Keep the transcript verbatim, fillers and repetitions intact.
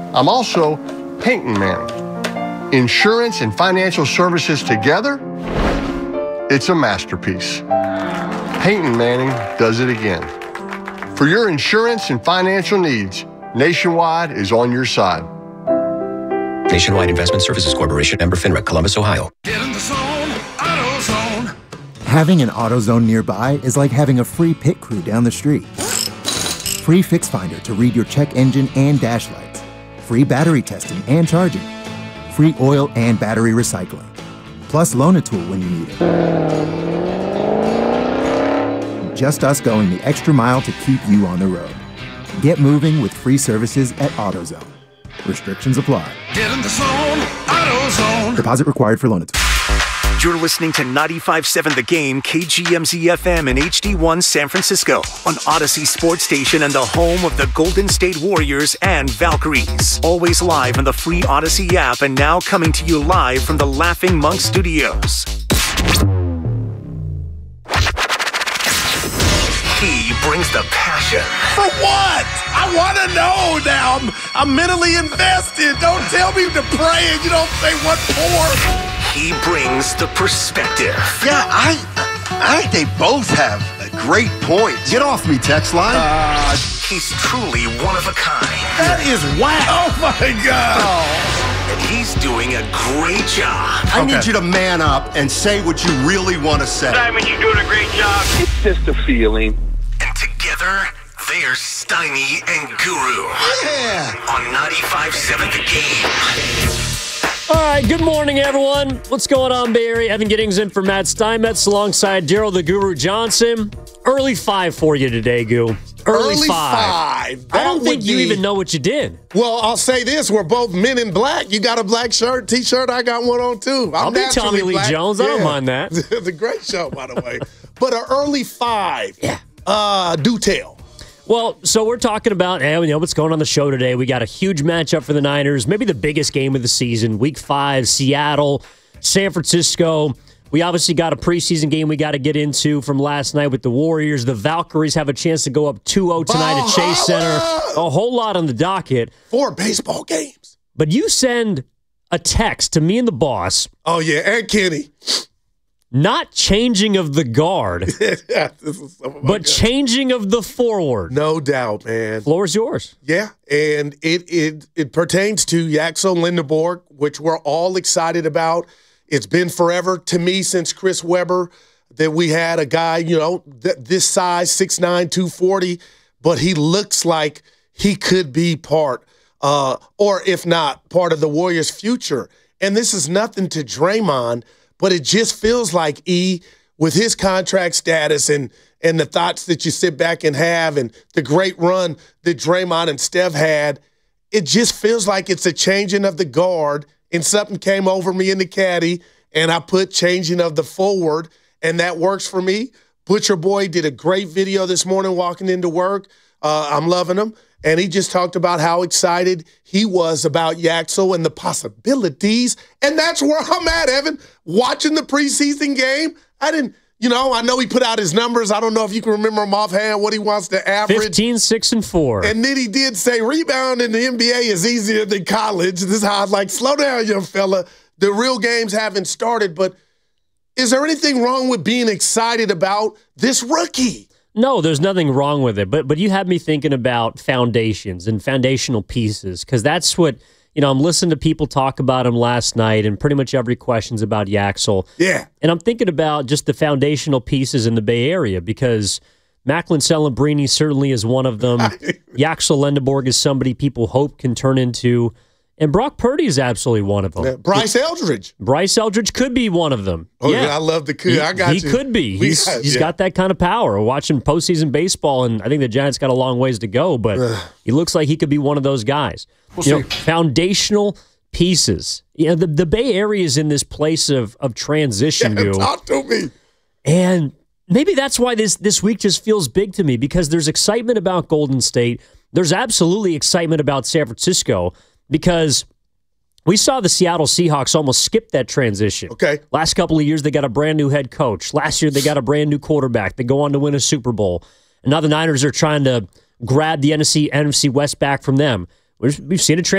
I'm also Peyton Manning. Insurance and financial services together, it's a masterpiece. Peyton Manning does it again. For your insurance and financial needs, Nationwide is on your side. Nationwide Investment Services Corporation, member FINRA, Columbus, Ohio. Get in the zone, AutoZone. Having an AutoZone nearby is like having a free pit crew down the street. Free Fix Finder to read your check engine and dash lights. Free battery testing and charging. Free oil and battery recycling. Plus Loan-A-Tool when you need it. Just us going the extra mile to keep you on the road. Get moving with free services at AutoZone. Restrictions apply. Get in the zone, AutoZone. Deposit required for Loan-A-Tool. You're listening to ninety-five point seven The Game, K G M Z F M and H D one San Francisco on Odyssey Sports Station and the home of the Golden State Warriors and Valkyries. Always live on the free Odyssey app and now coming to you live from the Laughing Monk Studios. He brings the passion. For what? I want to know now. I'm, I'm mentally invested. Don't tell me to pray and you don't say what for. He brings the perspective. Yeah, I I think they both have great points. Get off me, text line. Uh, he's truly one of a kind. That is whack. Oh, my God. Oh. And he's doing a great job. I okay. need you to man up and say what you really want to say. Simon, you're doing a great job. It's just a feeling. And together, they're Steiny and Guru. Yeah. On ninety-five point seven The Game. All right, good morning, everyone. What's going on, Bay Area? Evan Giddings in for Matt Steinmetz alongside Daryl the Guru Johnson. Early five for you today, Goo. Early, Early five. five. I don't think you be... even know what you did. Well, I'll say this. We're both men in black. You got a black shirt, T-shirt. I got one on, too. I'm I'll be Tommy Lee black. Jones. Yeah. I don't mind that. It's a great show, by the way. But an early five. Yeah. Uh, do tell. Well, so we're talking about, hey, you know, what's going on the show today. We got a huge matchup for the Niners, maybe the biggest game of the season, week five, Seattle, San Francisco. We obviously got a preseason game we got to get into from last night with the Warriors. The Valkyries have a chance to go up two oh tonight at Chase Center. A whole lot on the docket. Four baseball games. But you send a text to me and the boss. Oh, yeah, and Kenny. Not changing of the guard, yeah, but God. changing of the forward. No doubt, man. Floor is yours. Yeah, and it it it pertains to Yaxel Lindenborg, which we're all excited about. It's been forever to me since Chris Webber that we had a guy, you know, th- this size, six nine, two forty, but he looks like he could be part, uh, or if not, part of the Warriors' future. And this is nothing to Draymond, but it just feels like, E, with his contract status and and the thoughts that you sit back and have and the great run that Draymond and Steph had, it just feels like it's a changing of the guard, and something came over me in the caddy, and I put changing of the forward, and that works for me. Butcher Boy did a great video this morning walking into work. Uh, I'm loving him. And he just talked about how excited he was about Yaxel and the possibilities. And that's where I'm at, Evan. Watching the preseason game, I didn't, you know, I know he put out his numbers. I don't know if you can remember them offhand, what he wants to average. fifteen, six, and four. And then he did say rebound in the N B A is easier than college. This is how I was like, slow down, young fella. The real games haven't started. But is there anything wrong with being excited about this rookie? No, there's nothing wrong with it, but but you had me thinking about foundations and foundational pieces, because that's what, you know, I'm listening to people talk about him last night, and pretty much every question's about Yaxel. Yeah. And I'm thinking about just the foundational pieces in the Bay Area, because Macklin Celebrini certainly is one of them. Yaxel Lindenborg is somebody people hope can turn into, and Brock Purdy is absolutely one of them. Yeah, Bryce Eldridge. Bryce Eldridge could be one of them. Oh, yeah, yeah I love the could. He, I got he you. He could be. He's, got, he's yeah. got that kind of power. Watching postseason baseball, and I think the Giants got a long ways to go, but he looks like he could be one of those guys. We'll you see. know, foundational pieces. You know, the, the Bay Area is in this place of, of transition. Yeah, Goo. talk to me. And maybe that's why this, this week just feels big to me, because there's excitement about Golden State. There's absolutely excitement about San Francisco, because we saw the Seattle Seahawks almost skip that transition. Okay. Last couple of years, they got a brand new head coach. Last year, they got a brand new quarterback. They go on to win a Super Bowl. And now the Niners are trying to grab the N F C, N F C West back from them. We've seen a transition.